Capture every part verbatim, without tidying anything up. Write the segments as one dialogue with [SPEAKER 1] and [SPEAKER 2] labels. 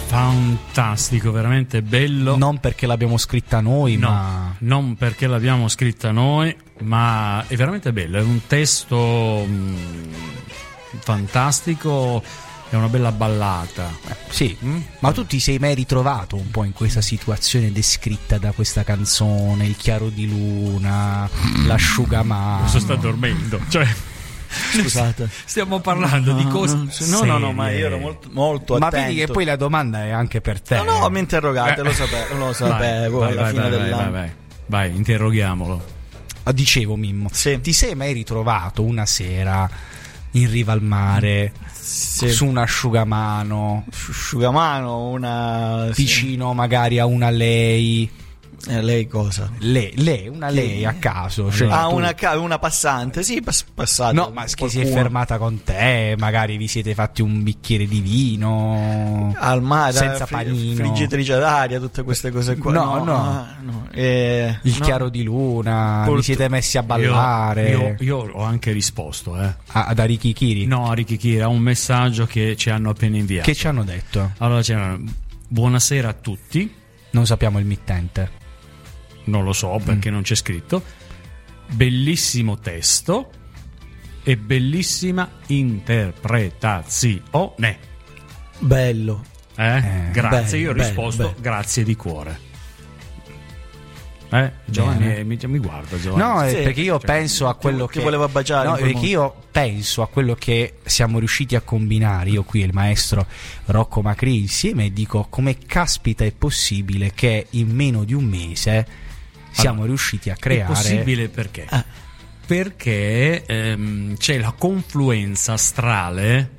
[SPEAKER 1] Fantastico, veramente bello.
[SPEAKER 2] Non perché l'abbiamo scritta noi,
[SPEAKER 1] no,
[SPEAKER 2] ma
[SPEAKER 1] non perché l'abbiamo scritta noi, ma è veramente bello. È un testo mh, fantastico, è una bella ballata.
[SPEAKER 2] eh, sì,
[SPEAKER 1] Mm?
[SPEAKER 2] ma tu ti sei mai ritrovato un po' in questa situazione descritta da questa canzone, il chiaro di luna, l'asciugamano?
[SPEAKER 1] Adesso sta dormendo, cioè
[SPEAKER 3] Scusate.
[SPEAKER 1] stiamo parlando
[SPEAKER 3] No,
[SPEAKER 1] di cose
[SPEAKER 3] no, no, no, no, ma io ero molto, molto
[SPEAKER 2] Ma
[SPEAKER 3] attento.
[SPEAKER 2] vedi che poi la domanda è anche per te.
[SPEAKER 3] No, no, mi interrogate,
[SPEAKER 1] Eh.
[SPEAKER 3] lo sapevo, lo sapevo
[SPEAKER 1] vai,
[SPEAKER 3] alla
[SPEAKER 1] vai,
[SPEAKER 3] fine
[SPEAKER 1] vai, vai,
[SPEAKER 3] dell'anno.
[SPEAKER 1] vai, vai, vai, interroghiamolo.
[SPEAKER 2] Ah, dicevo, Mimmo,
[SPEAKER 3] Sì.
[SPEAKER 2] ti sei mai ritrovato una sera in riva al mare,
[SPEAKER 3] Sì.
[SPEAKER 2] su un asciugamano,
[SPEAKER 3] Asciugamano, una sì.
[SPEAKER 2] vicino magari a una lei?
[SPEAKER 3] Eh, lei cosa?
[SPEAKER 2] Lei, lei una lei a caso, cioè
[SPEAKER 3] Ah,
[SPEAKER 2] tu-
[SPEAKER 3] una, ca- una passante, sì, pass- passata.
[SPEAKER 2] no, ma che si è
[SPEAKER 3] Qualcuno.
[SPEAKER 2] fermata con te, magari vi siete fatti un bicchiere di vino
[SPEAKER 3] Al mare,
[SPEAKER 2] senza
[SPEAKER 3] fri-
[SPEAKER 2] panino,
[SPEAKER 3] friggitrice d'aria, tutte queste cose qua.
[SPEAKER 2] No, no.
[SPEAKER 3] ah, no. Eh,
[SPEAKER 2] il
[SPEAKER 3] no.
[SPEAKER 2] chiaro di luna,
[SPEAKER 3] Col-
[SPEAKER 2] vi siete messi a ballare
[SPEAKER 1] Io, io, io ho anche risposto, eh.
[SPEAKER 2] a- ad Arikichiri?
[SPEAKER 1] No, a Rikikira, un messaggio che ci hanno appena inviato.
[SPEAKER 2] Che ci hanno detto?
[SPEAKER 1] Allora c'era: buonasera a tutti.
[SPEAKER 2] Non sappiamo il mittente.
[SPEAKER 1] Non lo so perché non c'è scritto. Bellissimo testo e bellissima interpretazione.
[SPEAKER 3] Bello.
[SPEAKER 1] Eh?
[SPEAKER 2] Eh,
[SPEAKER 1] grazie,
[SPEAKER 3] bello,
[SPEAKER 1] io ho
[SPEAKER 3] bello,
[SPEAKER 1] risposto
[SPEAKER 3] bello.
[SPEAKER 1] grazie di cuore. Eh? Giovanni
[SPEAKER 2] Bene.
[SPEAKER 1] eh, mi, mi guarda Giovanni.
[SPEAKER 2] No, è
[SPEAKER 3] Sì,
[SPEAKER 2] perché io
[SPEAKER 1] cioè,
[SPEAKER 2] penso a quello
[SPEAKER 3] ti
[SPEAKER 2] che
[SPEAKER 3] voleva baciare
[SPEAKER 2] No,
[SPEAKER 3] in quel
[SPEAKER 2] perché io penso a quello che siamo riusciti a combinare io qui e il maestro Rocco Macri insieme e dico come caspita è possibile che in meno di un mese siamo
[SPEAKER 1] Allora,
[SPEAKER 2] riusciti a
[SPEAKER 1] È
[SPEAKER 2] creare.
[SPEAKER 1] possibile perché?
[SPEAKER 3] Ah.
[SPEAKER 1] Perché ehm, c'è la confluenza astrale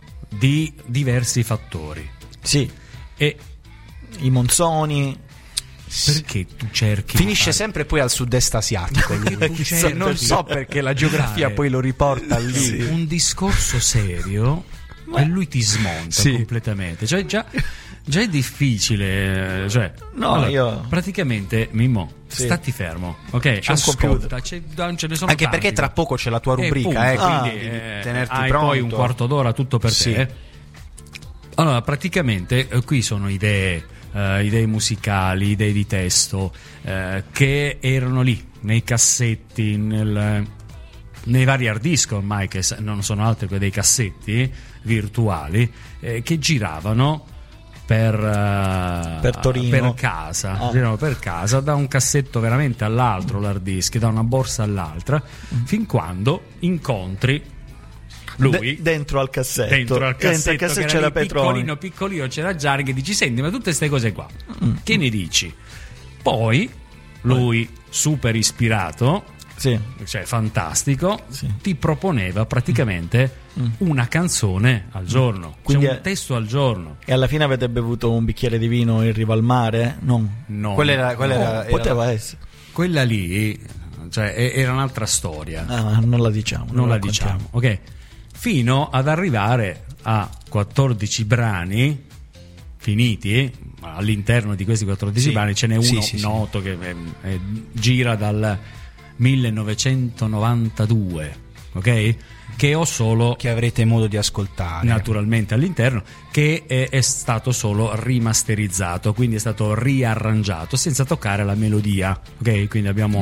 [SPEAKER 1] di diversi fattori.
[SPEAKER 3] Sì,
[SPEAKER 1] E
[SPEAKER 3] i monsoni.
[SPEAKER 1] perché tu cerchi di
[SPEAKER 2] Finisce
[SPEAKER 1] fare-
[SPEAKER 2] sempre poi al sud-est asiatico lui.
[SPEAKER 1] tu cerchi
[SPEAKER 2] non
[SPEAKER 1] di-
[SPEAKER 2] so perché la geografia
[SPEAKER 1] fare
[SPEAKER 2] poi lo riporta lì.
[SPEAKER 1] Sì. un discorso serio e lui ti smonta
[SPEAKER 2] Sì.
[SPEAKER 1] completamente. Cioè già, già è difficile, eh, cioè,
[SPEAKER 3] No, io-
[SPEAKER 1] praticamente Mimmo,
[SPEAKER 3] Sì.
[SPEAKER 1] stati fermo, ok?
[SPEAKER 3] C'è un
[SPEAKER 1] Ascolta,
[SPEAKER 3] computer.
[SPEAKER 1] c'è- ce ne sono
[SPEAKER 2] Anche
[SPEAKER 1] tanti.
[SPEAKER 2] perché tra poco c'è la tua
[SPEAKER 1] Eh,
[SPEAKER 2] rubrica, eh,
[SPEAKER 1] punto.
[SPEAKER 2] quindi
[SPEAKER 3] Ah,
[SPEAKER 2] devi
[SPEAKER 1] eh,
[SPEAKER 2] tenerti
[SPEAKER 1] hai
[SPEAKER 2] pronto.
[SPEAKER 1] poi un quarto d'ora tutto per
[SPEAKER 2] Sì.
[SPEAKER 1] te. Allora, praticamente eh, qui sono idee, eh, idee musicali, idee di testo eh, che erano lì nei cassetti, nel, nei vari hard disk ormai, che sa- non sono altro che dei cassetti virtuali eh, che giravano per, eh,
[SPEAKER 3] Per Torino.
[SPEAKER 1] per casa,
[SPEAKER 3] Ah.
[SPEAKER 1] giravano per casa da un cassetto veramente all'altro l'hard disk, da una borsa all'altra,
[SPEAKER 3] Mm.
[SPEAKER 1] fin quando incontri lui
[SPEAKER 3] De- dentro al cassetto.
[SPEAKER 1] dentro al cassetto,
[SPEAKER 3] Dentro al cassetto
[SPEAKER 1] che
[SPEAKER 3] c'era
[SPEAKER 1] era lì
[SPEAKER 3] Petroni.
[SPEAKER 1] piccolino piccolino, c'era Gianni che dici: senti, ma tutte queste cose qua che ne dici? Poi lui, super ispirato,
[SPEAKER 3] Sì.
[SPEAKER 1] cioè fantastico,
[SPEAKER 3] Sì.
[SPEAKER 1] ti proponeva praticamente una canzone al giorno,
[SPEAKER 3] Quindi
[SPEAKER 1] cioè
[SPEAKER 3] è-
[SPEAKER 1] un testo al giorno.
[SPEAKER 3] E alla fine avete bevuto un bicchiere di vino in riva al mare? No.
[SPEAKER 1] No,
[SPEAKER 2] Quella era, quella
[SPEAKER 3] No,
[SPEAKER 2] era- era-
[SPEAKER 3] poteva essere.
[SPEAKER 1] quella lì, cioè, e- era un'altra storia.
[SPEAKER 3] Ah, non la diciamo.
[SPEAKER 1] non la
[SPEAKER 3] raccontiamo.
[SPEAKER 1] diciamo, ok? Fino ad arrivare a quattordici brani finiti. All'interno di questi quattordici
[SPEAKER 2] Sì.
[SPEAKER 1] brani ce n'è
[SPEAKER 2] Sì,
[SPEAKER 1] uno
[SPEAKER 2] sì, sì.
[SPEAKER 1] noto che eh, eh, gira dal millenovecentonovantadue, ok? Che ho solo
[SPEAKER 2] che avrete modo di ascoltare.
[SPEAKER 1] naturalmente all'interno, che è, è stato solo rimasterizzato, quindi è stato riarrangiato senza toccare la melodia, ok? Quindi abbiamo